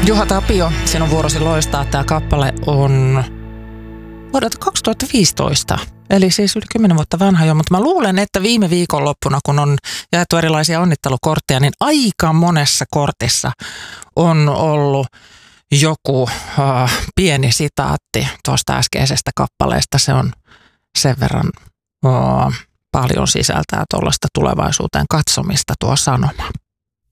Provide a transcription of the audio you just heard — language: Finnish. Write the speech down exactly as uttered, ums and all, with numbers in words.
Juha Tapio, sinun vuorosi loistaa. Tämä kappale on vuodelta kaksituhattaviisitoista, eli siis yli kymmenen vuotta vanha jo, mutta mä luulen, että viime viikonloppuna, kun on jaettu erilaisia onnittelukortteja, niin aika monessa kortissa on ollut joku uh, pieni sitaatti tuosta äskeisestä kappaleesta. Se on sen verran uh, paljon sisältää tuollaista tulevaisuuteen katsomista tuo sanoma.